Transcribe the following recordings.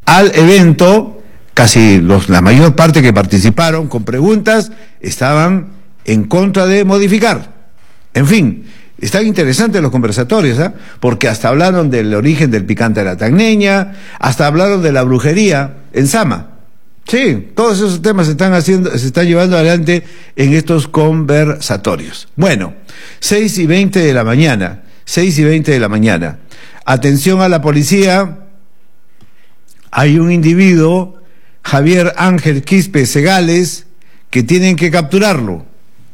al evento, la mayor parte que participaron con preguntas estaban en contra de modificar. En fin, están interesantes los conversatorios, ¿eh? Porque hasta hablaron del origen del picante de la tacneña, hasta hablaron de la brujería en Sama. Sí, todos esos temas se están llevando adelante en estos conversatorios. Bueno, 6:20 de la mañana, 6:20 de la mañana. Atención a la policía, hay un individuo, Javier Ángel Quispe Segales, que tienen que capturarlo.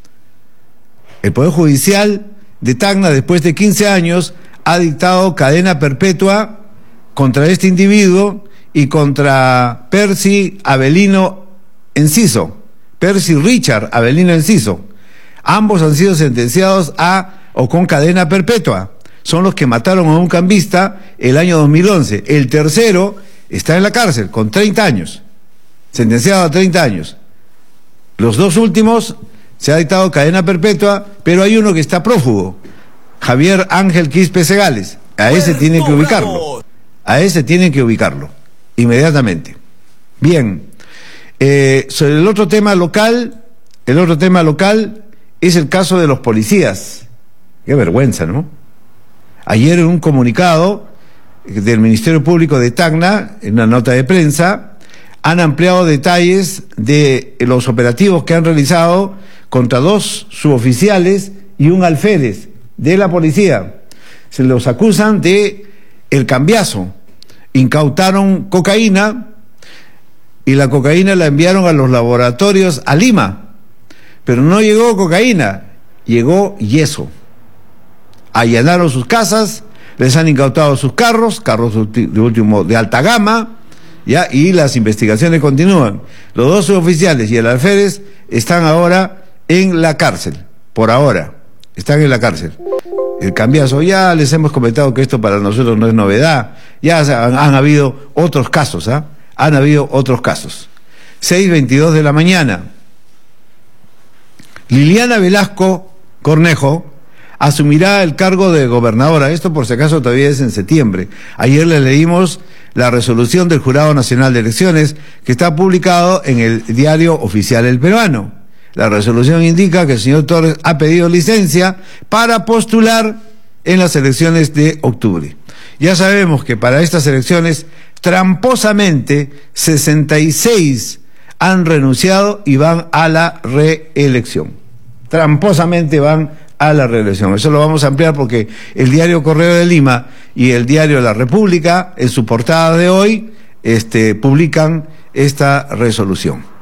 El Poder Judicial de Tacna, después de 15 años, ha dictado cadena perpetua contra este individuo y contra Percy Avelino Enciso, Percy Richard Avelino Enciso. Ambos han sido sentenciados con cadena perpetua. Son los que mataron a un cambista el año 2011. El tercero está en la cárcel con 30 años, sentenciado a 30 años. Los dos últimos se ha dictado cadena perpetua, pero hay uno que está prófugo, Javier Ángel Quispe Segales. A ese tienen que ubicarlo. A ese tienen que ubicarlo inmediatamente. Bien, sobre el otro tema local es el caso de los policías. Qué vergüenza, ¿no? Ayer en un comunicado del Ministerio Público de Tacna, en una nota de prensa, han ampliado detalles de los operativos que han realizado contra 2 suboficiales y un alférez de la policía. Se los acusan de el cambiazo. Incautaron cocaína y la cocaína la enviaron a los laboratorios a Lima, pero no llegó cocaína, llegó yeso. Allanaron sus casas, les han incautado sus carros de alta gama, ¿ya? Y las investigaciones continúan. Los 2 suboficiales y el alférez están ahora en la cárcel, por ahora, están en la cárcel. El cambiazo, ya les hemos comentado que esto para nosotros no es novedad, ya han habido otros casos, han habido otros casos. 6:22 de la mañana, Liliana Velasco Cornejo asumirá el cargo de gobernadora. Esto por si acaso todavía es en septiembre. Ayer le leímos la resolución del Jurado Nacional de Elecciones que está publicado en el Diario Oficial El Peruano. La resolución indica que el señor Torres ha pedido licencia para postular en las elecciones de octubre. Ya sabemos que para estas elecciones, tramposamente, 66 han renunciado y van a la reelección. Tramposamente van a la reelección. Eso lo vamos a ampliar porque el diario Correo de Lima y el diario La República, en su portada de hoy, publican esta resolución.